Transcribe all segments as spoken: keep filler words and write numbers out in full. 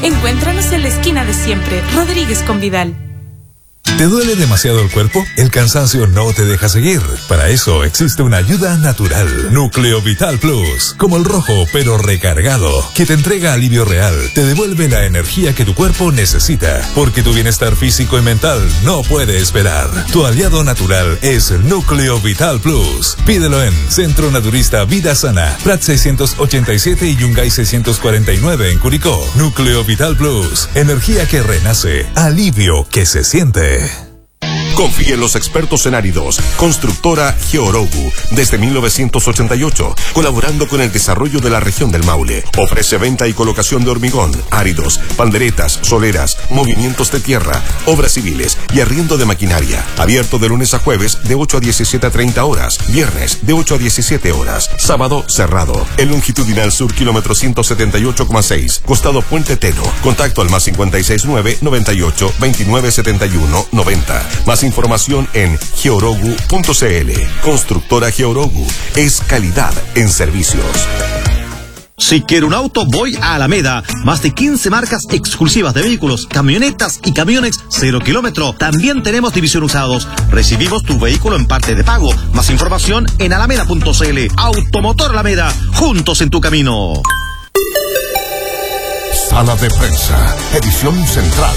Encuéntranos en la esquina de siempre, Rodríguez con Vidal. ¿Te duele demasiado el cuerpo? El cansancio no te deja seguir. Para eso existe una ayuda natural. Núcleo Vital Plus. Como el rojo, pero recargado. Que te entrega alivio real. Te devuelve la energía que tu cuerpo necesita. Porque tu bienestar físico y mental no puede esperar. Tu aliado natural es Núcleo Vital Plus. Pídelo en Centro Naturista Vida Sana. Prat seiscientos ochenta y siete y Yungay seiscientos cuarenta y nueve en Curicó. Núcleo Vital Plus. Energía que renace. Alivio que se siente. Confíe en los expertos en áridos. Constructora Georogu, desde mil novecientos ochenta y ocho, colaborando con el desarrollo de la región del Maule. Ofrece venta y colocación de hormigón, áridos, panderetas, soleras, movimientos de tierra, obras civiles y arriendo de maquinaria. Abierto de lunes a jueves de ocho a diecisiete a treinta horas, viernes de ocho a diecisiete horas, sábado cerrado. El longitudinal sur, kilómetro ciento setenta y ocho coma seis, costado Puente Teno. Contacto al más cincuenta y seis nueve, noventa y ocho, veintinueve setenta y uno, noventa. Más información en georogu punto cl. Constructora Georogu es calidad en servicios. Si quiero un auto, voy a Alameda. Más de quince marcas exclusivas de vehículos, camionetas y camiones cero kilómetro. También tenemos división usados. Recibimos tu vehículo en parte de pago. Más información en alameda punto cl. Automotor Alameda, juntos en tu camino. Sala de prensa, edición central.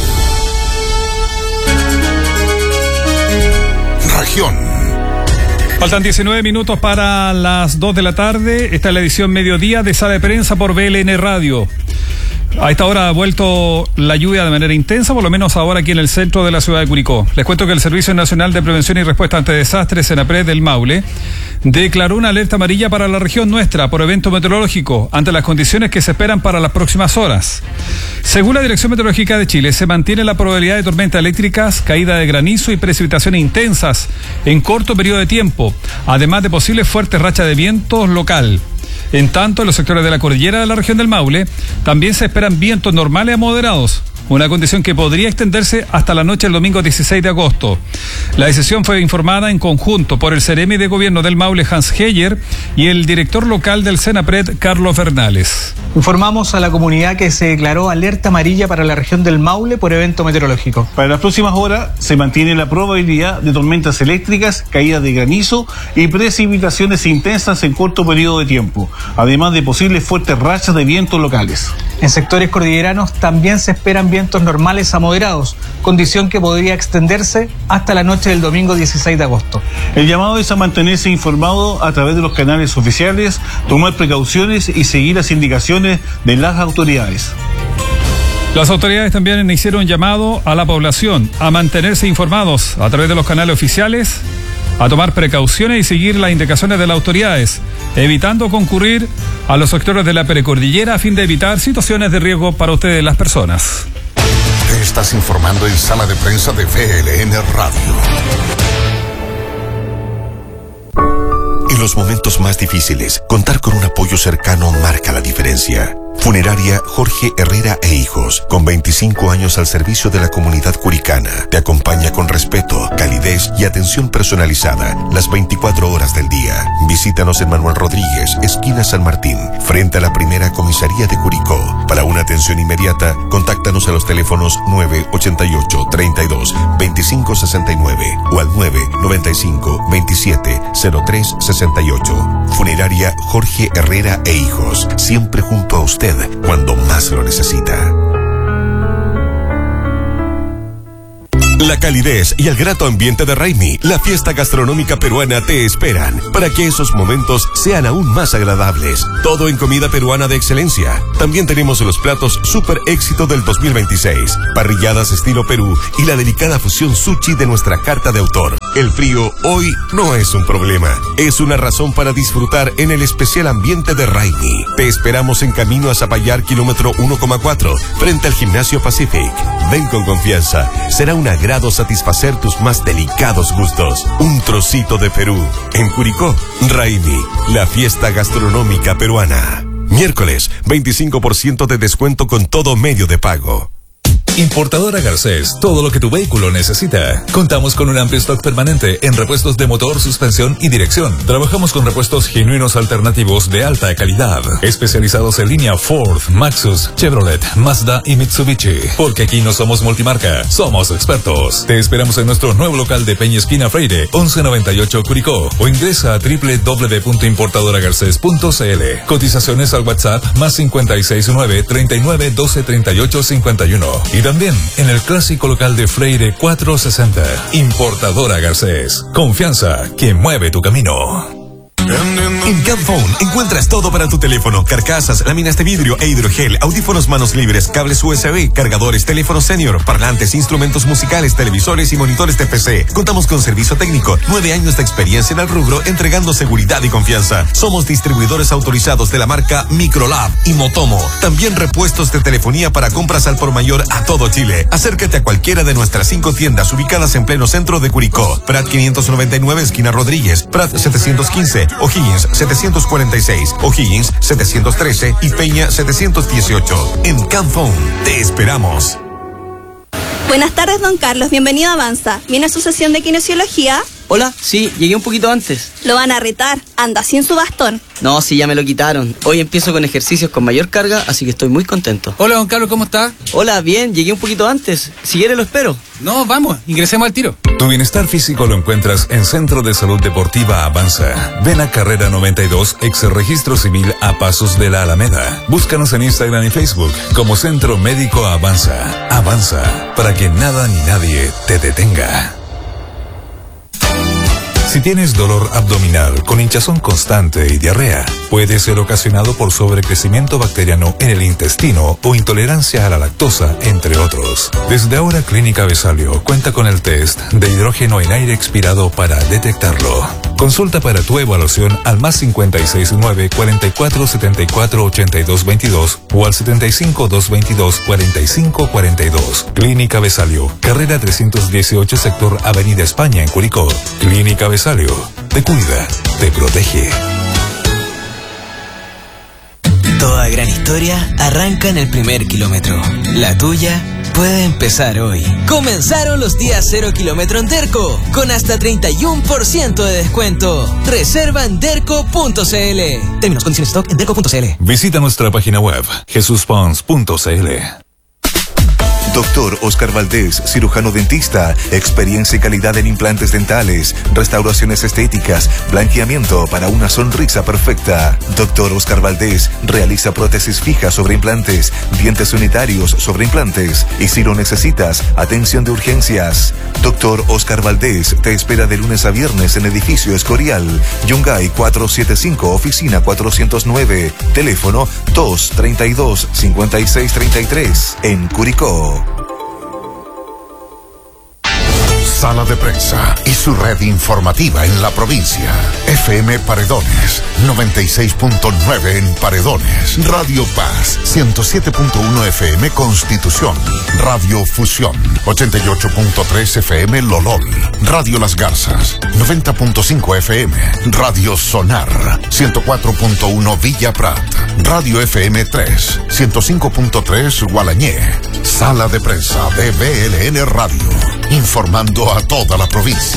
Región. Faltan diecinueve minutos para las dos de la tarde. Esta es la edición mediodía de Sala de Prensa por B L N Radio. A esta hora ha vuelto la lluvia de manera intensa, por lo menos ahora aquí en el centro de la ciudad de Curicó. Les cuento que el Servicio Nacional de Prevención y Respuesta ante Desastres, SENAPRED del Maule, declaró una alerta amarilla para la región nuestra por evento meteorológico ante las condiciones que se esperan para las próximas horas. Según la Dirección Meteorológica de Chile, se mantiene la probabilidad de tormentas eléctricas, caída de granizo y precipitaciones intensas en corto periodo de tiempo, además de posibles fuertes rachas de vientos local. En tanto, en los sectores de la cordillera de la región del Maule también se esperan vientos normales a moderados, una condición que podría extenderse hasta la noche del domingo dieciséis de agosto. La decisión fue informada en conjunto por el Seremi de Gobierno del Maule, Hans Heyer, y el director local del SENAPRED, Carlos Bernales. Informamos a la comunidad que se declaró alerta amarilla para la región del Maule por evento meteorológico. Para las próximas horas se mantiene la probabilidad de tormentas eléctricas, caídas de granizo y precipitaciones intensas en corto periodo de tiempo, además de posibles fuertes rachas de vientos locales. En sectores cordilleranos también se esperan vientos normales a moderados, condición que podría extenderse hasta la noche del domingo dieciséis de agosto. El llamado es a mantenerse informado a través de los canales oficiales, tomar precauciones y seguir las indicaciones de las autoridades. Las autoridades también hicieron un llamado a la población a mantenerse informados a través de los canales oficiales, a tomar precauciones y seguir las indicaciones de las autoridades, evitando concurrir a los sectores de la precordillera a fin de evitar situaciones de riesgo para ustedes, las personas. Te estás informando en Sala de Prensa de B L N Radio. En los momentos más difíciles, contar con un apoyo cercano marca la diferencia. Funeraria Jorge Herrera e Hijos, con veinticinco años al servicio de la comunidad curicana, te acompaña con respeto, calidez y atención personalizada las veinticuatro horas del día. Visítanos en Manuel Rodríguez, esquina San Martín, frente a la primera comisaría de Curicó. Para una atención inmediata, contáctanos a los teléfonos nueve ochenta y ocho, treinta y dos, veinticinco sesenta y nueve o al nueve noventa y cinco, veintisiete, cero tres sesenta y ocho. Funeraria Jorge Herrera e Hijos, siempre junto a usted cuando más lo necesita. La calidez y el grato ambiente de Raimi, la fiesta gastronómica peruana, te esperan para que esos momentos sean aún más agradables. Todo en comida peruana de excelencia. También tenemos los platos super éxito del dos mil veintiséis, parrilladas estilo Perú y la delicada fusión sushi de nuestra carta de autor. El frío hoy no es un problema, es una razón para disfrutar en el especial ambiente de Raimi. Te esperamos en camino a Zapallar, kilómetro uno coma cuatro, frente al Gimnasio Pacific. Ven con confianza, será un agrado satisfacer tus más delicados gustos. Un trocito de Perú. En Curicó, Raimi, la fiesta gastronómica peruana. Miércoles, veinticinco por ciento de descuento con todo medio de pago. Importadora Garcés, todo lo que tu vehículo necesita. Contamos con un amplio stock permanente en repuestos de motor, suspensión y dirección. Trabajamos con repuestos genuinos alternativos de alta calidad, especializados en línea Ford, Maxus, Chevrolet, Mazda y Mitsubishi. Porque aquí no somos multimarca, somos expertos. Te esperamos en nuestro nuevo local de Peña Esquina Freire, once noventa y ocho Curicó, o ingresa a doble u doble u doble u punto importadora garcés punto c l. Cotizaciones al WhatsApp más cincuenta y seis nueve, treinta y nueve, doce, treinta y ocho, cincuenta y uno. Y también en el clásico local de Freire cuatrocientos sesenta. Importadora Garcés. Confianza que mueve tu camino. En Camphone encuentras todo para tu teléfono: carcasas, láminas de vidrio e hidrogel, audífonos manos libres, cables U S B, cargadores, teléfonos senior, parlantes, instrumentos musicales, televisores y monitores de P C. Contamos con servicio técnico, nueve años de experiencia en el rubro, entregando seguridad y confianza. Somos distribuidores autorizados de la marca Microlab y Motomo. También repuestos de telefonía para compras al por mayor a todo Chile. Acércate a cualquiera de nuestras cinco tiendas ubicadas en pleno centro de Curicó: Prat quinientos noventa y nueve, esquina Rodríguez; Prat setecientos quince, O'Higgins setecientos cuarenta y seis, O'Higgins setecientos trece y Peña setecientos dieciocho. En Camphone te esperamos. Buenas tardes, don Carlos. Bienvenido a Avanza. ¿Viene a su sesión de kinesiología? Hola, sí, llegué un poquito antes. Lo van a retar. Anda sin su bastón. No, sí, ya me lo quitaron. Hoy empiezo con ejercicios con mayor carga, así que estoy muy contento. Hola, don Carlos, ¿cómo está? Hola, bien, llegué un poquito antes. Si quiere lo espero. No, vamos, ingresemos al tiro. Tu bienestar físico lo encuentras en Centro de Salud Deportiva Avanza. Ven a Carrera noventa y dos, ex registro civil a pasos de la Alameda. Búscanos en Instagram y Facebook como Centro Médico Avanza. Avanza, para que nada ni nadie te detenga. Si tienes dolor abdominal con hinchazón constante y diarrea, puede ser ocasionado por sobrecrecimiento bacteriano en el intestino o intolerancia a la lactosa, entre otros. Desde ahora, Clínica Besalio cuenta con el test de hidrógeno en aire expirado para detectarlo. Consulta para tu evaluación al más cincuenta y seis nueve, cuarenta y cuatro, setenta y cuatro, ochenta y dos veintidós o al setenta y cinco, doscientos veintidós, cuarenta y cinco cuarenta y dos. Clínica Besalio, carrera trescientos dieciocho, sector Avenida España en Curicó. Clínica Besalio, te cuida, te protege. Toda gran historia arranca en el primer kilómetro. La tuya puede empezar hoy. Comenzaron los días cero kilómetro en Derco, con hasta treinta y uno por ciento de descuento. Reserva en derco punto c l. Términos, condiciones, stock en derco punto c l. Visita nuestra página web jesús pons punto c l. Doctor Oscar Valdés, cirujano dentista, experiencia y calidad en implantes dentales, restauraciones estéticas, blanqueamiento para una sonrisa perfecta. Doctor Oscar Valdés realiza prótesis fijas sobre implantes, dientes unitarios sobre implantes y si lo necesitas, atención de urgencias. Doctor Oscar Valdés te espera de lunes a viernes en edificio Escorial, Yungay cuatrocientos setenta y cinco, oficina cuatrocientos nueve, teléfono dos treinta y dos, cincuenta y seis treinta y tres, en Curicó. Sala de Prensa y su red informativa en la provincia. F M Paredones, noventa y seis punto nueve en Paredones. Radio Paz, ciento siete punto uno F M Constitución. Radio Fusión, ochenta y ocho punto tres F M Lolol. Radio Las Garzas, noventa punto cinco F M. Radio Sonar, ciento cuatro punto uno Villa Prat. Radio F M tres, ciento cinco punto tres Gualañé. Sala de Prensa de B L N Radio, informando a toda la provincia.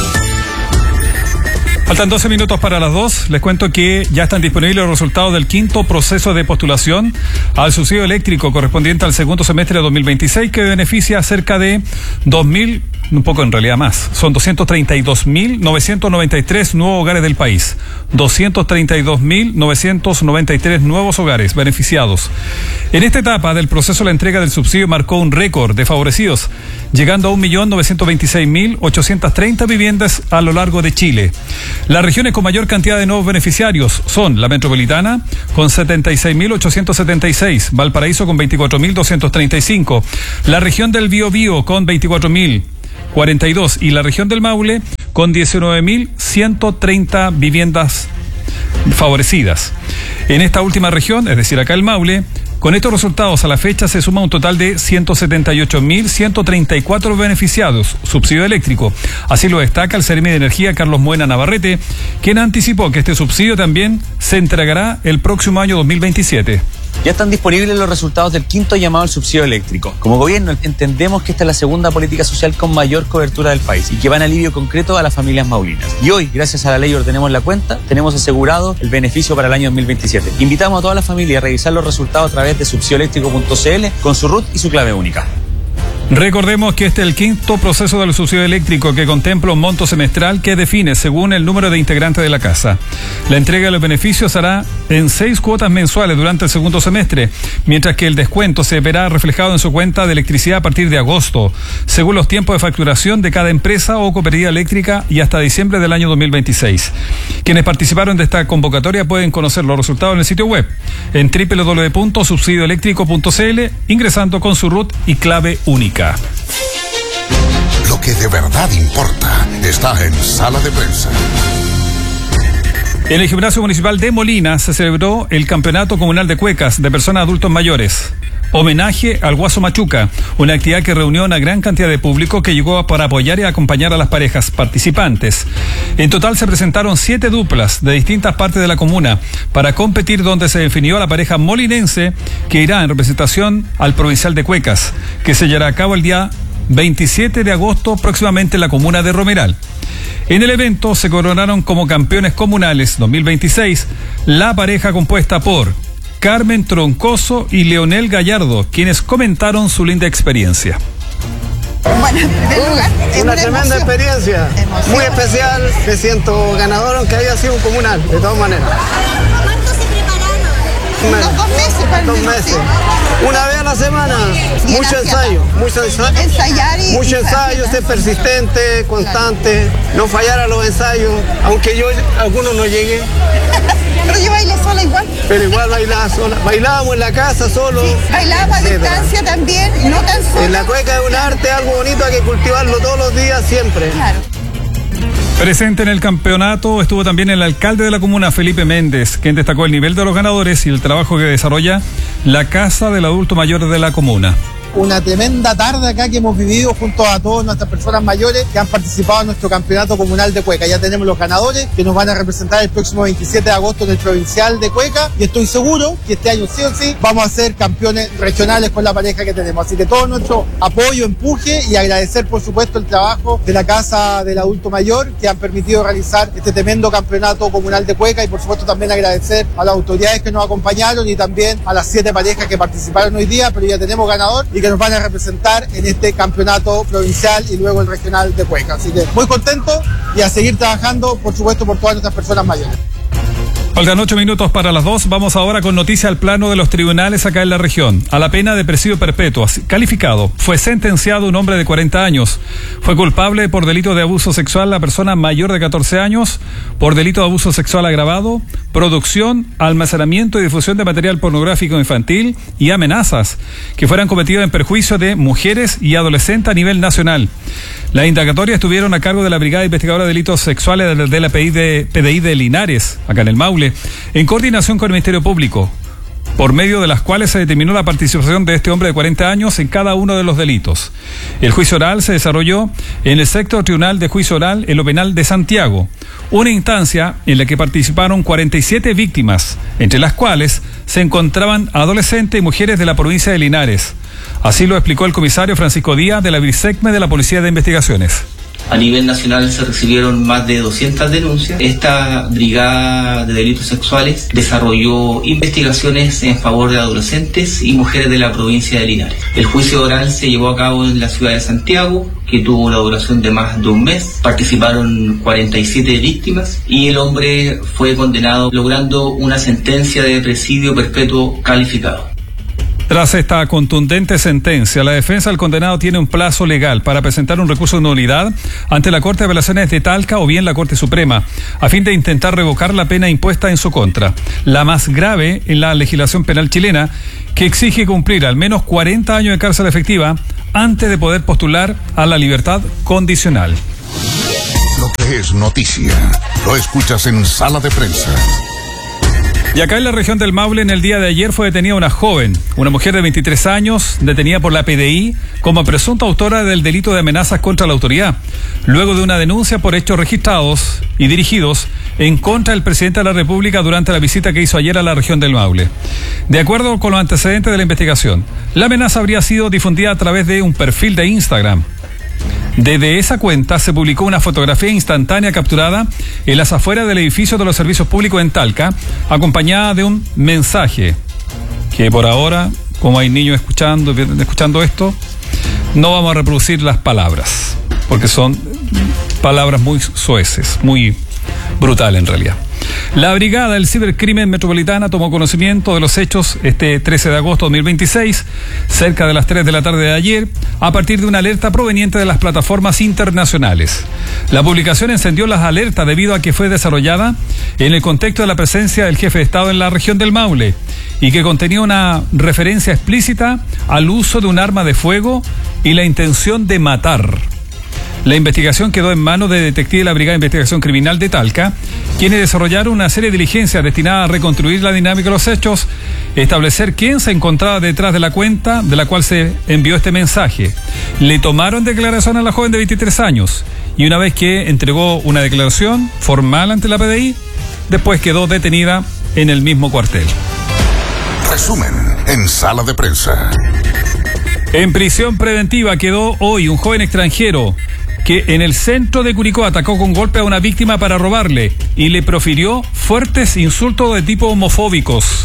Faltan doce minutos para las dos. Les cuento que ya están disponibles los resultados del quinto proceso de postulación al subsidio eléctrico correspondiente al segundo semestre de dos mil veintiséis, que beneficia a cerca de dos mil, un poco en realidad más, son doscientos treinta y dos mil novecientos noventa y tres nuevos hogares del país. doscientos treinta y dos mil novecientos noventa y tres nuevos hogares beneficiados. En esta etapa del proceso, la entrega del subsidio marcó un récord de favorecidos, llegando a un millón novecientos veintiséis mil ochocientos treinta viviendas a lo largo de Chile. Las regiones con mayor cantidad de nuevos beneficiarios son la metropolitana con setenta y seis mil ochocientos setenta y seis, Valparaíso con veinticuatro mil doscientos treinta y cinco, la región del Biobío con veinticuatro mil cuarenta y dos y la región del Maule con diecinueve mil ciento treinta viviendas favorecidas. En esta última región, es decir, acá el Maule, con estos resultados a la fecha se suma un total de ciento setenta y ocho mil ciento treinta y cuatro beneficiados, subsidio eléctrico. Así lo destaca el Seremi de Energía Carlos Moena Navarrete, quien anticipó que este subsidio también se entregará el próximo año dos mil veintisiete. Ya están disponibles los resultados del quinto llamado al subsidio eléctrico. Como gobierno entendemos que esta es la segunda política social con mayor cobertura del país y que va en alivio concreto a las familias maulinas. Y hoy, gracias a la ley Ordenemos la Cuenta, tenemos asegurado el beneficio para el año dos mil veintisiete. Invitamos a toda la familia a revisar los resultados a través de subsidio eléctrico punto c l con su R U T y su clave única. Recordemos que este es el quinto proceso del subsidio eléctrico que contempla un monto semestral que define según el número de integrantes de la casa. La entrega de los beneficios será en seis cuotas mensuales durante el segundo semestre, mientras que el descuento se verá reflejado en su cuenta de electricidad a partir de agosto, según los tiempos de facturación de cada empresa o cooperativa eléctrica y hasta diciembre del año dos mil veintiséis. Quienes participaron de esta convocatoria pueden conocer los resultados en el sitio web en doble u doble u doble u punto subsidio eléctrico punto c l ingresando con su R U T y clave única. Lo que de verdad importa está en Sala de Prensa. En el Gimnasio Municipal de Molina se celebró el Campeonato Comunal de Cuecas de Personas Adultos Mayores. Homenaje al Guaso Machuca, una actividad que reunió una gran cantidad de público que llegó para apoyar y acompañar a las parejas participantes. En total se presentaron siete duplas de distintas partes de la comuna para competir, donde se definió a la pareja molinense que irá en representación al Provincial de Cuecas, que se llevará a cabo el día veintisiete de agosto próximamente en la comuna de Romeral. En el evento se coronaron como campeones comunales dos mil veintiséis la pareja compuesta por Carmen Troncoso y Leonel Gallardo, quienes comentaron su linda experiencia. Bueno, del lugar, una, una tremenda emoción. experiencia, emoción. Muy especial, me siento ganador aunque haya sido un comunal, de todas maneras. ¿Cuánto se prepararon? Unos dos meses para Dos meses. Una vez a la semana, y mucho ensayo, mucho ensayo, ensayar y mucho ensayo, ser persistente, constante, no fallar a los ensayos, aunque yo algunos no llegué. Pero yo bailé sola igual. Pero igual bailaba sola. Bailábamos en la casa solo. Sí, bailábamos a distancia también, no tan sola. En la cueca es un arte, algo bonito, hay que cultivarlo todos los días, siempre. Claro. Presente en el campeonato estuvo también el alcalde de la comuna, Felipe Méndez, quien destacó el nivel de los ganadores y el trabajo que desarrolla la Casa del Adulto Mayor de la comuna. Una tremenda tarde acá que hemos vivido junto a todas nuestras personas mayores que han participado en nuestro campeonato comunal de Cueca. Ya tenemos los ganadores que nos van a representar el próximo veintisiete de agosto en el Provincial de Cueca y estoy seguro que este año sí o sí vamos a ser campeones regionales con la pareja que tenemos. Así que todo nuestro apoyo, empuje y agradecer por supuesto el trabajo de la Casa del Adulto Mayor que han permitido realizar este tremendo campeonato comunal de Cueca y por supuesto también agradecer a las autoridades que nos acompañaron y también a las siete parejas que participaron hoy día, pero ya tenemos ganador y que nos van a representar en este campeonato provincial y luego el regional de Cueca. Así que muy contento y a seguir trabajando, por supuesto, por todas nuestras personas mayores. Faltan ocho minutos para las dos. Vamos ahora con noticia al plano de los tribunales acá en la región. A la pena de presidio perpetuo calificado fue sentenciado un hombre de cuarenta años. Fue culpable por delito de abuso sexual a persona mayor de catorce años, por delito de abuso sexual agravado, producción, almacenamiento y difusión de material pornográfico infantil y amenazas que fueran cometidas en perjuicio de mujeres y adolescentes a nivel nacional. Las indagatorias estuvieron a cargo de la Brigada Investigadora de Delitos Sexuales de la P D I de Linares, acá en el Maule, en coordinación con el Ministerio Público, por medio de las cuales se determinó la participación de este hombre de cuarenta años en cada uno de los delitos. El juicio oral se desarrolló en el Sexto Tribunal de Juicio Oral en lo Penal de Santiago, una instancia en la que participaron cuarenta y siete víctimas, entre las cuales se encontraban adolescentes y mujeres de la provincia de Linares. Así lo explicó el comisario Francisco Díaz de la BRISECME de la Policía de Investigaciones. A nivel nacional se recibieron más de doscientas denuncias. Esta brigada de delitos sexuales desarrolló investigaciones en favor de adolescentes y mujeres de la provincia de Linares. El juicio oral se llevó a cabo en la ciudad de Santiago, que tuvo una duración de más de un mes. Participaron cuarenta y siete víctimas y el hombre fue condenado, logrando una sentencia de presidio perpetuo calificado. Tras esta contundente sentencia, la defensa del condenado tiene un plazo legal para presentar un recurso de nulidad ante la Corte de Apelaciones de Talca o bien la Corte Suprema, a fin de intentar revocar la pena impuesta en su contra, la más grave en la legislación penal chilena, que exige cumplir al menos cuarenta años de cárcel efectiva antes de poder postular a la libertad condicional. Lo que es noticia, lo escuchas en Sala de Prensa. Y acá en la región del Maule, en el día de ayer, fue detenida una joven, una mujer de veintitrés años, detenida por la P D I como presunta autora del delito de amenazas contra la autoridad, luego de una denuncia por hechos registrados y dirigidos en contra del presidente de la República durante la visita que hizo ayer a la región del Maule. De acuerdo con los antecedentes de la investigación, la amenaza habría sido difundida a través de un perfil de Instagram. Desde esa cuenta se publicó una fotografía instantánea capturada en las afueras del edificio de los servicios públicos en Talca, acompañada de un mensaje que por ahora, como hay niños escuchando, escuchando esto, no vamos a reproducir las palabras, porque son palabras muy soeces, muy brutales en realidad. La Brigada del Cibercrimen Metropolitana tomó conocimiento de los hechos este trece de agosto de dos mil veintiséis, cerca de las tres de la tarde de ayer, a partir de una alerta proveniente de las plataformas internacionales. La publicación encendió las alertas debido a que fue desarrollada en el contexto de la presencia del jefe de Estado en la región del Maule y que contenía una referencia explícita al uso de un arma de fuego y la intención de matar. La investigación quedó en manos de detectives de la Brigada de Investigación Criminal de Talca, quienes desarrollaron una serie de diligencias destinadas a reconstruir la dinámica de los hechos, establecer quién se encontraba detrás de la cuenta de la cual se envió este mensaje. Le tomaron declaración a la joven de veintitrés años y una vez que entregó una declaración formal ante la P D I, después quedó detenida en el mismo cuartel. Resumen en Sala de Prensa. En prisión preventiva quedó hoy un joven extranjero que en el centro de Curicó atacó con golpe a una víctima para robarle y le profirió fuertes insultos de tipo homofóbicos.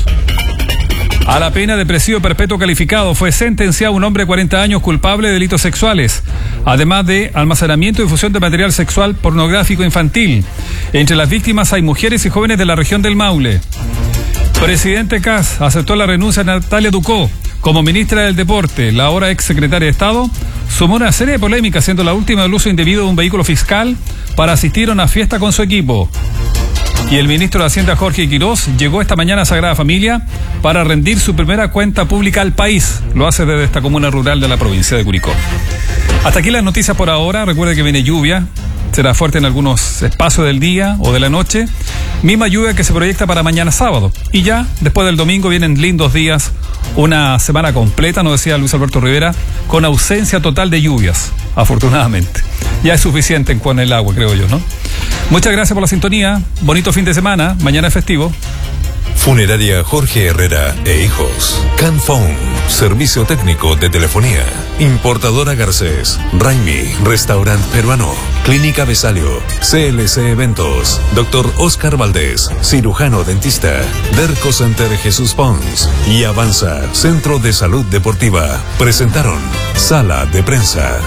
A la pena de presidio perpetuo calificado fue sentenciado un hombre de cuarenta años culpable de delitos sexuales, además de almacenamiento y difusión de material sexual pornográfico infantil. Entre las víctimas hay mujeres y jóvenes de la región del Maule. Presidente Kast aceptó la renuncia de Natalia Ducó como ministra del Deporte. La ahora ex secretaria de Estado sumó una serie de polémicas, siendo la última el uso indebido de un vehículo fiscal para asistir a una fiesta con su equipo. Y el ministro de Hacienda, Jorge Quirós, llegó esta mañana a Sagrada Familia para rendir su primera cuenta pública al país. Lo hace desde esta comuna rural de la provincia de Curicó. Hasta aquí las noticias por ahora. Recuerde que viene lluvia. Será fuerte en algunos espacios del día o de la noche. Misma lluvia que se proyecta para mañana sábado. Y ya, después del domingo, vienen lindos días. Una semana completa, nos decía Luis Alberto Rivera, con ausencia total de lluvias, afortunadamente. Ya es suficiente con el agua, creo yo, ¿no? Muchas gracias por la sintonía. Bonito fin de semana. Mañana es festivo. Funeraria Jorge Herrera e Hijos. Canphone, servicio técnico de telefonía. Importadora Garcés. Raimi, restaurante peruano. Clínica Besalio. C L C Eventos. Doctor Oscar Valdés, cirujano dentista. Derco Center Jesús Pons. Y Avanza, Centro de Salud Deportiva. Presentaron Sala de Prensa.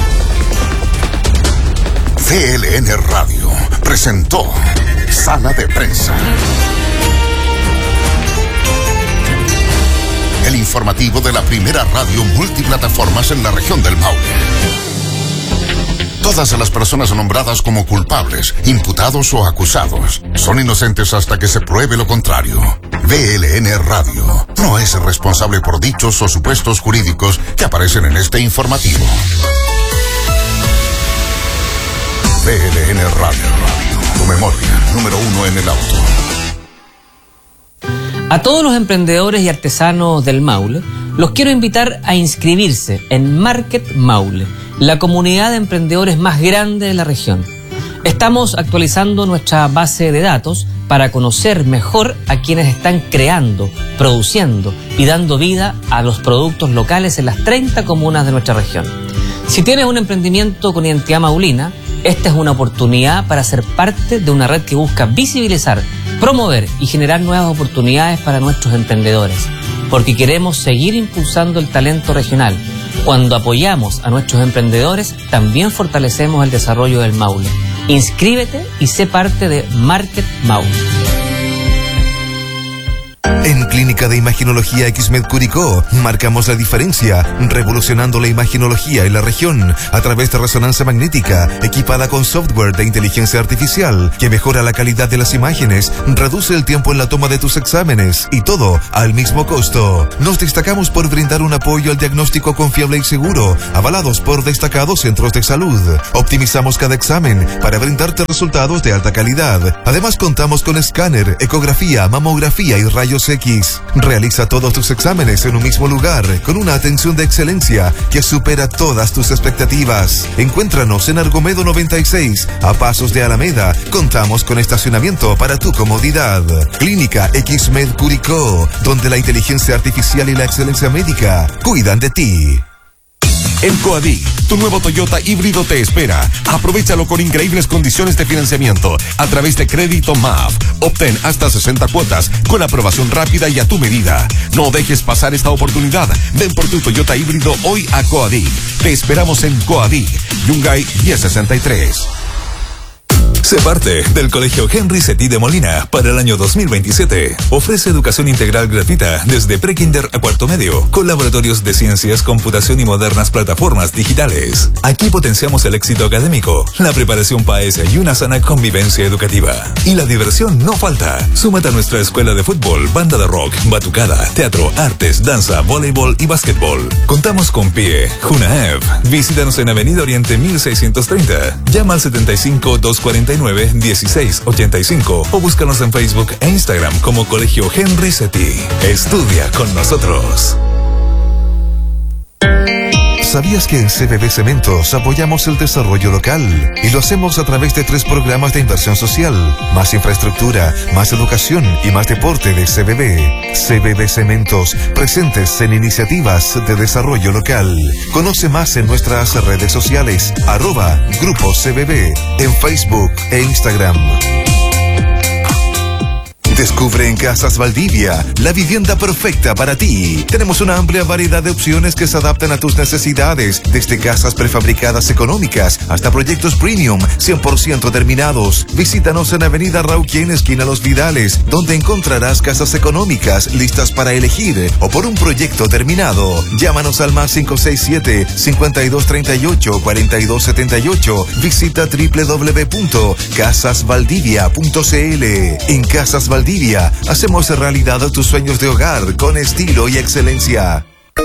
C L N Radio presentó Sala de Prensa. El informativo de la primera radio multiplataformas en la región del Maule. Todas las personas nombradas como culpables, imputados o acusados son inocentes hasta que se pruebe lo contrario. V L N Radio no es responsable por dichos o supuestos jurídicos que aparecen en este informativo. V L N Radio, tu memoria número uno en el auto. A todos los emprendedores y artesanos del Maule, los quiero invitar a inscribirse en Market Maule, la comunidad de emprendedores más grande de la región. Estamos actualizando nuestra base de datos para conocer mejor a quienes están creando, produciendo y dando vida a los productos locales en las treinta comunas de nuestra región. Si tienes un emprendimiento con identidad maulina, esta es una oportunidad para ser parte de una red que busca visibilizar, promover y generar nuevas oportunidades para nuestros emprendedores, porque queremos seguir impulsando el talento regional. Cuando apoyamos a nuestros emprendedores, también fortalecemos el desarrollo del Maule. Inscríbete y sé parte de Market Maule. En Clínica de Imaginología X-Med Curicó marcamos la diferencia, revolucionando la imaginología en la región a través de resonancia magnética, equipada con software de inteligencia artificial que mejora la calidad de las imágenes, reduce el tiempo en la toma de tus exámenes y todo al mismo costo. Nos destacamos por brindar un apoyo al diagnóstico confiable y seguro, avalados por destacados centros de salud. Optimizamos cada examen para brindarte resultados de alta calidad. Además, contamos con escáner, ecografía, mamografía y rayos X. Realiza todos tus exámenes en un mismo lugar, con una atención de excelencia que supera todas tus expectativas. Encuéntranos en Argomedo noventa y seis, a pasos de Alameda. Contamos con estacionamiento para tu comodidad. Clínica X-Med Curicó, donde la inteligencia artificial y la excelencia médica cuidan de ti. En Coadic, tu nuevo Toyota híbrido te espera. Aprovechalo con increíbles condiciones de financiamiento a través de Crédito M A F. Obtén hasta sesenta cuotas con aprobación rápida y a tu medida. No dejes pasar esta oportunidad. Ven por tu Toyota híbrido hoy a Coadic. Te esperamos en Coadic, Yungay diez sesenta y tres. Sé parte del Colegio Henry Setí de Molina para el año dos mil veintisiete. Ofrece educación integral gratuita desde prekinder a cuarto medio, con laboratorios de ciencias, computación y modernas plataformas digitales. Aquí potenciamos el éxito académico, la preparación P A E S y una sana convivencia educativa. Y la diversión no falta. Súmate a nuestra escuela de fútbol, banda de rock, batucada, teatro, artes, danza, voleibol y básquetbol. Contamos con P I E, Junaev. Visítanos en Avenida Oriente mil seiscientos treinta. Llama al setenta y cinco, doscientos cuarenta y nueve, dieciséis ochenta y cinco o búscanos en Facebook e Instagram como Colegio Henry Setí. Estudia con nosotros. ¿Sabías que en C B B Cementos apoyamos el desarrollo local? Y lo hacemos a través de tres programas de inversión social: más infraestructura, más educación y más deporte de C B B. C B B Cementos, presentes en iniciativas de desarrollo local. Conoce más en nuestras redes sociales, arroba Grupo C B B, en Facebook e Instagram. Descubre en Casas Valdivia la vivienda perfecta para ti. Tenemos una amplia variedad de opciones que se adaptan a tus necesidades, desde casas prefabricadas económicas hasta proyectos premium cien por ciento terminados. Visítanos en Avenida Rauquien, esquina Los Vidales, donde encontrarás casas económicas listas para elegir o por un proyecto terminado. Llámanos al más cinco seis siete, cincuenta y dos treinta y ocho, cuarenta y dos setenta y ocho. Visita doble u doble u doble u punto casas valdivia punto c l. En Casas Valdivia hacemos realidad tus sueños de hogar con estilo y excelencia.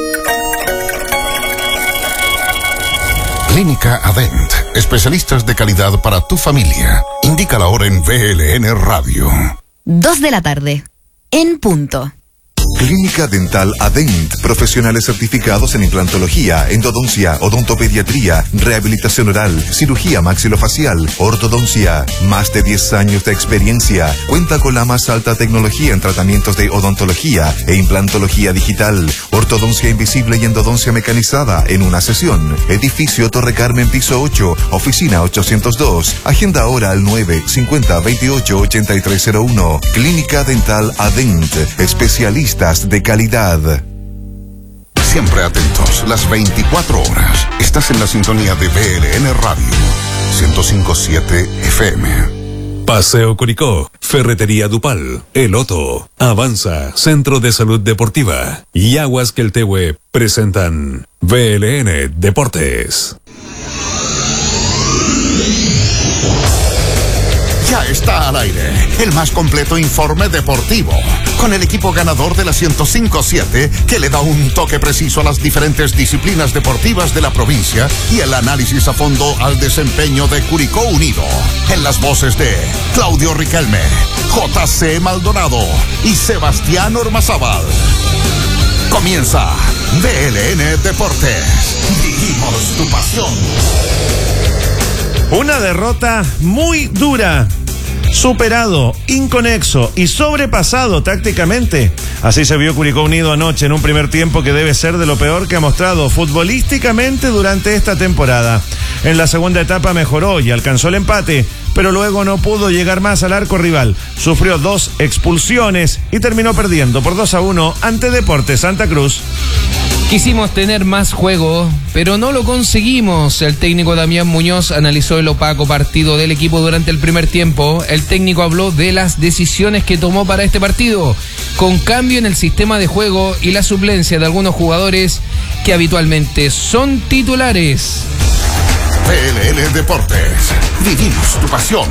Clínica Adent, especialistas de calidad para tu familia. Indica la hora en V L N Radio. Dos de la tarde, en punto. Clínica Dental Adent, profesionales certificados en implantología, endodoncia, odontopediatría, rehabilitación oral, cirugía maxilofacial, ortodoncia. Más de diez años de experiencia. Cuenta con la más alta tecnología en tratamientos de odontología e implantología digital, ortodoncia invisible y endodoncia mecanizada en una sesión. Edificio Torre Carmen, piso ocho, oficina ochocientos dos. Agenda ahora al nueve cincuenta veintiocho ochenta y tres cero uno. Clínica Dental Adent, especialistas de calidad. Siempre atentos, las veinticuatro horas. Estás en la sintonía de V L N Radio ciento cinco punto siete F M. Paseo Curicó, Ferretería Dupal, El Otto, Avanza, Centro de Salud Deportiva y Aguas Queltehue presentan V L N Deportes. Ya está al aire el más completo informe deportivo, con el equipo ganador de la ciento cinco punto siete que le da un toque preciso a las diferentes disciplinas deportivas de la provincia y el análisis a fondo al desempeño de Curicó Unido. En las voces de Claudio Riquelme, J C Maldonado y Sebastián Ormazábal. Comienza V L N Deportes. Vivimos tu pasión. Una derrota muy dura. Superado, inconexo y sobrepasado tácticamente. Así se vio Curicó Unido anoche en un primer tiempo que debe ser de lo peor que ha mostrado futbolísticamente durante esta temporada. En la segunda etapa mejoró y alcanzó el empate, pero luego no pudo llegar más al arco rival. Sufrió dos expulsiones y terminó perdiendo por dos a uno ante Deportes Santa Cruz. Quisimos tener más juego, pero no lo conseguimos. El técnico Damián Muñoz analizó el opaco partido del equipo durante el primer tiempo. El técnico habló de las decisiones que tomó para este partido, con cambio en el sistema de juego y la suplencia de algunos jugadores que habitualmente son titulares. P L L Deportes, vivimos tu pasión.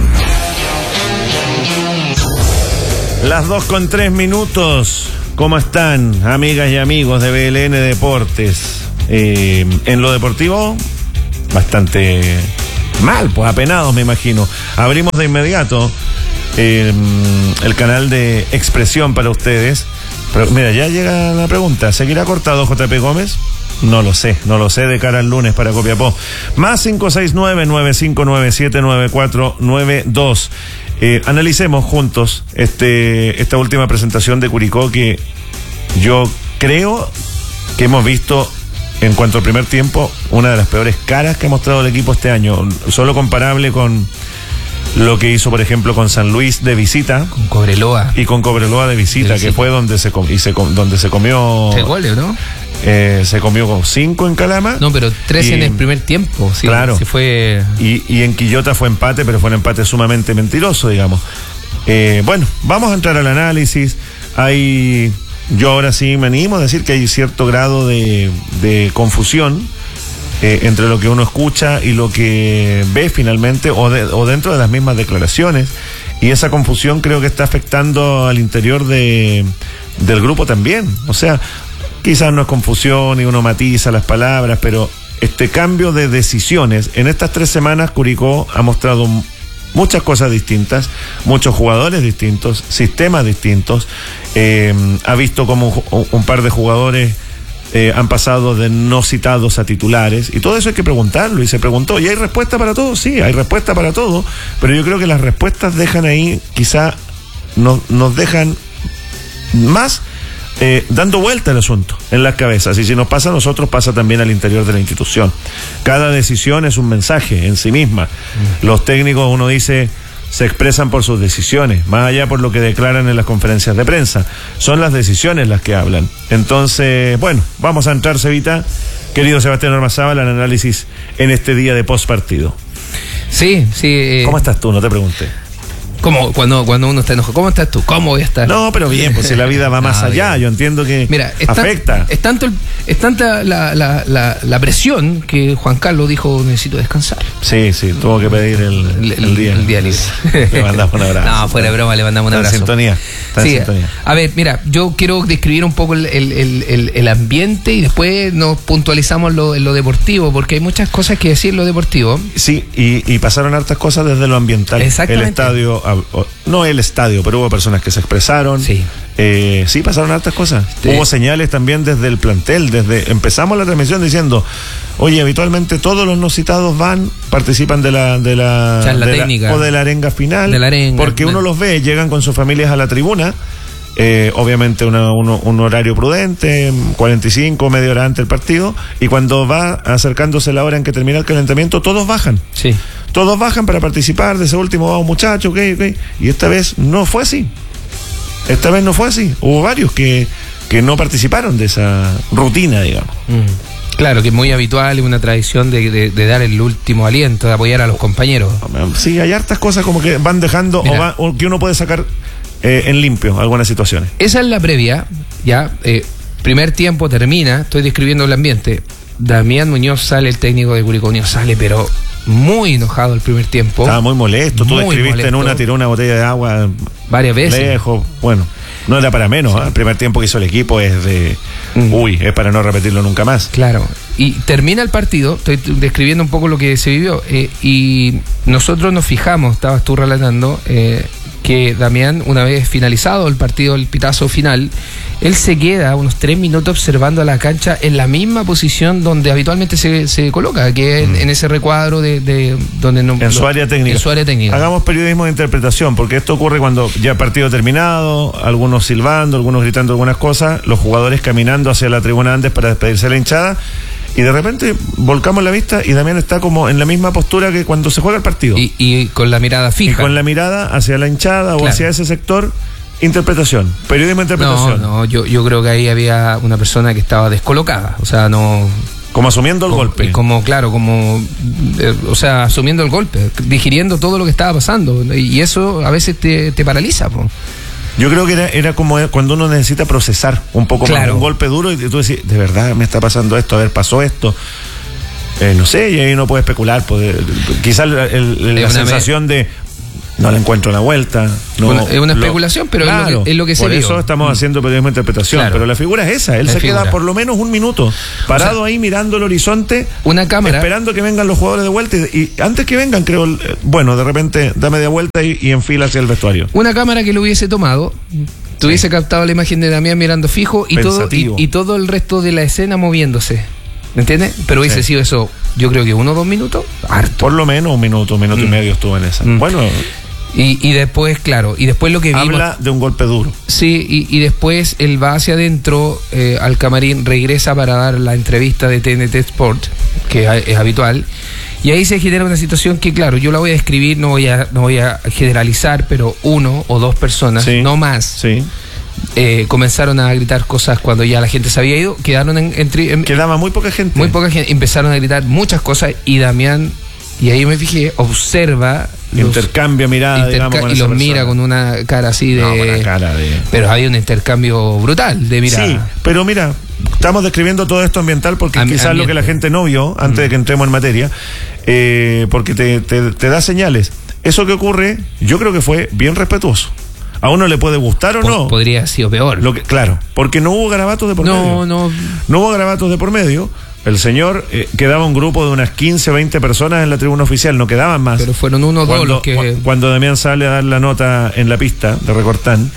Las dos con tres minutos. ¿Cómo están, amigas y amigos de B L N Deportes? Eh, en lo deportivo, bastante mal, pues apenados, me imagino. Abrimos de inmediato eh, el canal de expresión para ustedes. Pero mira, ya llega la pregunta. ¿Seguirá cortado J P Gómez? No lo sé, no lo sé de cara al lunes para Copiapó. Más cinco seis nueve, nueve cinco nueve siete, nueve cuatro nueve dos. Eh, analicemos juntos este esta última presentación de Curicó, que yo creo que hemos visto, en cuanto al primer tiempo, una de las peores caras que ha mostrado el equipo este año, solo comparable con lo que hizo, por ejemplo, con San Luis de visita, con Cobreloa y con Cobreloa de visita, de visita. Que fue donde se com- y se com- donde se comió tres goles, ¿no? Eh, se comió con cinco en Calama. No, pero tres y, en el primer tiempo. Sí, claro. Sí fue... y, y en Quillota fue empate, pero fue un empate sumamente mentiroso, digamos. Eh, bueno, vamos a entrar al análisis. Hay, yo ahora sí me animo a decir que hay cierto grado de, de confusión eh, entre lo que uno escucha y lo que ve finalmente, o, de, o dentro de las mismas declaraciones. Y esa confusión creo que está afectando al interior de, del grupo también. O sea, quizás no es confusión y uno matiza las palabras, pero este cambio de decisiones, en estas tres semanas Curicó ha mostrado muchas cosas distintas, muchos jugadores distintos, sistemas distintos, eh, ha visto como un, un par de jugadores eh, han pasado de no citados a titulares, y todo eso hay que preguntarlo, y se preguntó, ¿y hay respuesta para todo? Sí, hay respuesta para todo, pero yo creo que las respuestas dejan ahí, quizá no, nos dejan más Eh, dando vuelta al asunto en las cabezas, y si nos pasa a nosotros, pasa también al interior de la institución. Cada decisión es un mensaje en sí misma. Mm. Los técnicos, uno dice, se expresan por sus decisiones, más allá por lo que declaran en las conferencias de prensa. Son las decisiones las que hablan. Entonces, bueno, vamos a entrar, Cevita, querido Sebastián Ormazábal, al análisis en este día de post partido. Sí, sí. Eh... ¿Cómo estás tú? No te pregunté. ¿Cómo? Cuando, cuando uno está enojado. ¿Cómo estás tú? ¿Cómo voy a estar? No, pero bien, pues si la vida va más ah, allá, bien. Yo entiendo que Mira, es afecta. Tan, es tanto el, es tanta la, la, la, la presión que Juan Carlos dijo, necesito descansar. Sí, sí, tuvo que pedir el, el, el, el día. El día libre. Le mandamos un abrazo. No, fuera de broma, le mandamos un está abrazo. En sintonía. Está sí, en sintonía. A ver, mira, yo quiero describir un poco el, el, el, el ambiente y después nos puntualizamos lo, en lo deportivo, porque hay muchas cosas que decir en lo deportivo. Sí, y, y pasaron hartas cosas desde lo ambiental. Exactamente. El estadio, no el estadio, pero hubo personas que se expresaron. Sí. Eh, sí, pasaron hartas cosas. Sí. Hubo señales también desde el plantel, desde empezamos la transmisión diciendo, oye, habitualmente todos los no citados van, participan de la de la, charla de técnica la o de la arenga final, de la arenga, porque uno los ve, llegan con sus familias a la tribuna. Eh, obviamente una, uno, un horario prudente, cuarenta y cinco, media hora antes del partido, y cuando va acercándose la hora en que termina el calentamiento, todos bajan. Sí. Todos bajan para participar de ese último oh, muchacho, ok, ok. Y esta vez no fue así. Esta vez no fue así. Hubo varios que, que no participaron de esa rutina, digamos. Mm. Claro, que es muy habitual, es una tradición de, de, de dar el último aliento, de apoyar a los compañeros. Sí, hay hartas cosas como que van dejando, o, va, o que uno puede sacar eh, en limpio algunas situaciones. Esa es la previa, ya, eh, primer tiempo termina, estoy describiendo el ambiente. Damián Muñoz sale, el técnico de Curicó Unido sale, pero muy enojado el primer tiempo. Estaba muy molesto, tú muy describiste molesto. En una, tiró una botella de agua varias veces. Lejos, bueno, no era para menos, sí. ¿eh? El primer tiempo que hizo el equipo es de, mm. uy, es para no repetirlo nunca más. Claro, y termina el partido, estoy describiendo un poco lo que se vivió, eh, y nosotros nos fijamos, estabas tú relatando, eh, que Damián, una vez finalizado el partido, el pitazo final, él se queda unos tres minutos observando a la cancha en la misma posición donde habitualmente se, se coloca, que es mm. en, en ese recuadro de, de donde no, en su área técnica. En su área técnica. Hagamos periodismo de interpretación, porque esto ocurre cuando ya partido terminado, algunos silbando, algunos gritando algunas cosas, los jugadores caminando hacia la tribuna antes para despedirse de la hinchada. Y de repente volcamos la vista y Damián está como en la misma postura que cuando se juega el partido. Y, y con la mirada fija. Y con la mirada hacia la hinchada, claro, o hacia ese sector, interpretación, periodismo de interpretación. No, no, yo, yo creo que ahí había una persona que estaba descolocada, o sea, no... Como asumiendo el como, golpe. Como, claro, como, eh, o sea, asumiendo el golpe, digiriendo todo lo que estaba pasando, y eso a veces te, te paraliza, po. Yo creo que era, era como cuando uno necesita procesar un poco Claro. más un golpe duro y tú decís, de verdad me está pasando esto, a ver, pasó esto. Eh, no sé, y ahí uno puede especular. Puede, quizás el, el, la sensación vez... de no le encuentro la vuelta. No, bueno, es una lo, especulación, pero claro, es, lo que, es lo que se por vio. eso estamos mm. haciendo periodismo de interpretación. Claro. Pero la figura es esa. Él la se figura. queda por lo menos un minuto parado, o sea, ahí mirando el horizonte. Una cámara. Esperando que vengan los jugadores de vuelta. Y, y antes que vengan, creo, bueno, de repente da media vuelta y, y enfila hacia el vestuario. Una cámara que lo hubiese tomado, tuviese sí. captado la imagen de Damián mirando fijo y todo, y, y todo el resto de la escena moviéndose. ¿Me entiendes? Pero hubiese sí. sido eso, yo creo que uno o dos minutos, harto. Por lo menos un minuto, un minuto mm. y medio estuvo en esa. Mm. Bueno. Y, y después, claro, y después lo que vimos... Habla de un golpe duro. Sí, y, y después él va hacia adentro, eh, al camarín, regresa para dar la entrevista de T N T Sport, que es habitual, y ahí se genera una situación que, claro, yo la voy a describir, no voy a, no voy a generalizar, pero uno o dos personas, sí. no más, sí. eh, comenzaron a gritar cosas cuando ya la gente se había ido, quedaron en... en, en Quedaba muy poca gente. Muy poca gente, empezaron a gritar muchas cosas, y Damián... Y ahí me fijé, observa... Intercambio mirada, interca- digamos, con y los esa mira persona. con una cara así de... No, con una cara de... Pero había un intercambio brutal de mirada. Sí, pero mira, estamos describiendo todo esto ambiental porque Am- quizás ambiente. lo que la gente no vio, antes mm. de que entremos en materia, eh, porque te, te, te da señales. Eso que ocurre, yo creo que fue bien respetuoso. A uno le puede gustar o Pod- no. Podría haber sido peor. Lo que, claro, porque no hubo garabatos de por no, medio. No, no. No hubo garabatos de por medio. El señor, eh, quedaba un grupo de unas quince, veinte personas en la tribuna oficial, no quedaban más. Pero fueron uno o dos los que... Cu- cuando Damián sale a dar la nota en la pista de Recortán,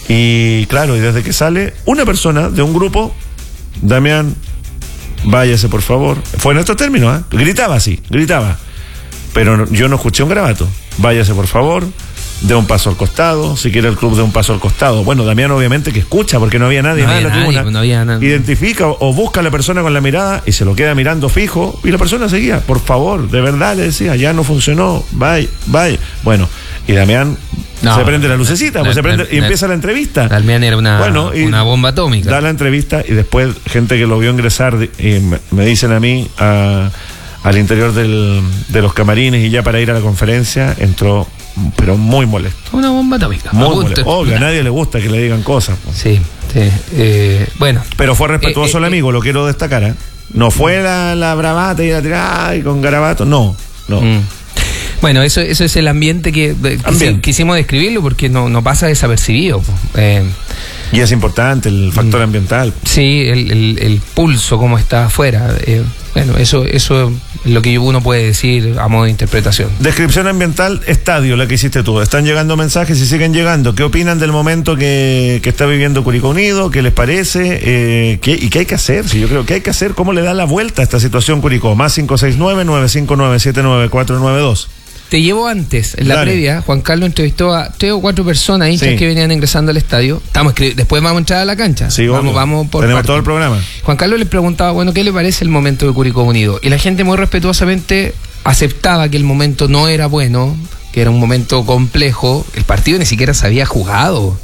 y claro, y desde que sale una persona de un grupo, Damián, váyase por favor. Fue en estos términos, ¿eh? Gritaba así, gritaba. Pero no, yo no escuché un garabato. Váyase por favor, de un paso al costado, si quiere el club de un paso al costado. Bueno, Damián obviamente que escucha porque no había nadie no más había en la nadie, tribuna. No había nadie. Identifica o, o busca a la persona con la mirada y se lo queda mirando fijo y la persona seguía. Por favor, de verdad le decía, ya no funcionó, vaya, vaya. Bueno, y Damián no, se prende la lucecita, no, pues no, se prende, no, y empieza la entrevista. Damián era una, bueno, una bomba atómica. Da la entrevista y después gente que lo vio ingresar y me, me dicen a mí a, al interior del, de los camarines y ya para ir a la conferencia entró, pero muy molesto. Una bomba atómica. Muy molesto. Obvio, a nadie le gusta que le digan cosas. Po. Sí, sí. Eh, bueno. Pero fue respetuoso eh, el eh, amigo, lo quiero destacar, ¿eh? No fue la, la bravata y la tirada y con garabato, no, no. Mm. Bueno, eso, eso es el ambiente que quisi, quisimos describirlo porque no, no pasa desapercibido. Eh, y es importante el factor mm, ambiental. Sí, el, el, el pulso, cómo está afuera. Eh, bueno, eso, eso es lo que uno puede decir a modo de interpretación. Descripción ambiental, estadio, la que hiciste tú. Están llegando mensajes y siguen llegando. ¿Qué opinan del momento que, que está viviendo Curicó Unido? ¿Qué les parece? Eh, ¿qué, ¿Y qué hay que hacer? Sí, yo creo que hay que hacer. ¿Cómo le da la vuelta a esta situación Curicó? Más cinco seis nueve, nueve cinco nueve, siete nueve cuatro nueve dos. Te llevo antes, en la Dale. previa, Juan Carlos entrevistó a tres o cuatro personas, hinchas sí. que venían ingresando al estadio. Estamos Después vamos a entrar a la cancha. Sí, vamos, vamos por Tenemos parte. todo el programa. Juan Carlos les preguntaba, bueno, ¿qué le parece el momento de Curicó Unido? Y la gente muy respetuosamente aceptaba que el momento no era bueno, que era un momento complejo. El partido ni siquiera se había jugado,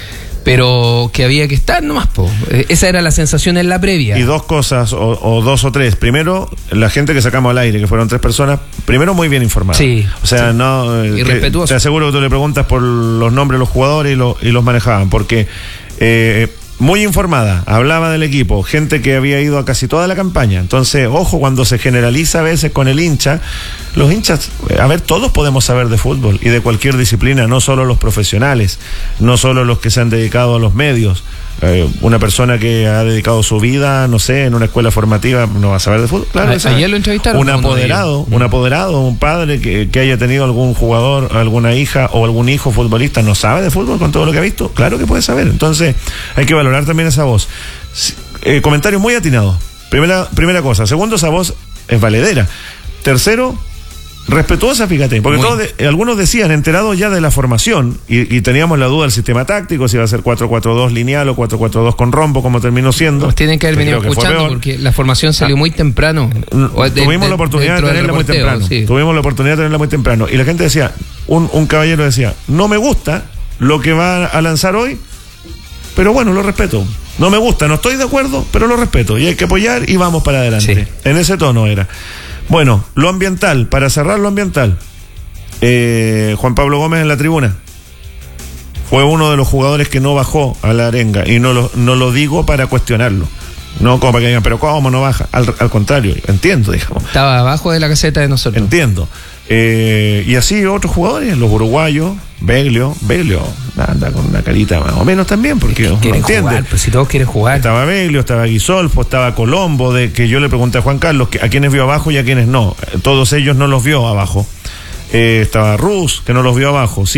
pero que había que estar nomás, po. Esa era la sensación en la previa. Y dos cosas, o, o dos o tres. Primero, la gente que sacamos al aire, que fueron tres personas, primero muy bien informada. Sí. O sea, sí. no... Y que, respetuoso. Te aseguro que tú le preguntas por los nombres de los jugadores y, lo, y los manejaban, porque... Eh, muy informada, hablaba del equipo, gente que había ido a casi toda la campaña. Entonces, ojo, cuando se generaliza a veces con el hincha, los hinchas, a ver, todos podemos saber de fútbol y de cualquier disciplina, no solo los profesionales, no solo los que se han dedicado a los medios. Eh, una persona que ha dedicado su vida, no sé, en una escuela formativa, no va a saber de fútbol. Claro, a, ayer lo entrevistaron. Un apoderado, un apoderado, un padre que, que haya tenido algún jugador, alguna hija o algún hijo futbolista, no sabe de fútbol con todo lo que ha visto. Claro que puede saber. Entonces, hay que valorar también esa voz. Eh, comentario muy atinado. Primera, primera cosa. Segundo, esa voz es valedera. Tercero, respetuosa, fíjate, porque todos de, algunos decían, enterados ya de la formación, y, y teníamos la duda del sistema táctico, si iba a ser cuatro cuatro dos lineal o cuatro cuatro dos con rombo, como terminó siendo. Pues tienen que haber venido escuchando, porque la formación salió ah, muy temprano. De, tuvimos de, la oportunidad de tenerla muy temprano. Sí. Tuvimos la oportunidad de tenerla muy temprano. Y la gente decía, un, un caballero decía, no me gusta lo que va a lanzar hoy, pero bueno, lo respeto. No me gusta, no estoy de acuerdo, pero lo respeto. Y hay que apoyar y vamos para adelante. Sí. En ese tono era. Bueno, lo ambiental, para cerrar lo ambiental. Eh, Juan Pablo Gómez en la tribuna. Fue uno de los jugadores que no bajó a la arenga. Y no lo, no lo digo para cuestionarlo. No como para que digan, pero ¿cómo no baja? Al, al contrario, entiendo, digamos. Estaba abajo de la caseta de nosotros. Entiendo. Eh, y así otros jugadores, los uruguayos, Beglio, Beglio anda con una carita más o menos también, porque no entiende. Jugar, pues si todos quieren jugar. Estaba Beglio, estaba Guisolfo, estaba Colombo, de que yo le pregunté a Juan Carlos que a quienes vio abajo y a quienes no. Todos ellos no los vio abajo. Eh, estaba Rus, que no los vio abajo. Sí,